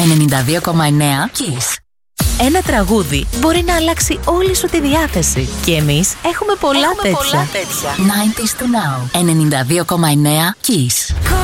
92,9 Kiss. Ένα τραγούδι μπορεί να αλλάξει όλη σου τη διάθεση. Και εμείς έχουμε πολλά τέτοια. 90s to now. 92,9 Kiss.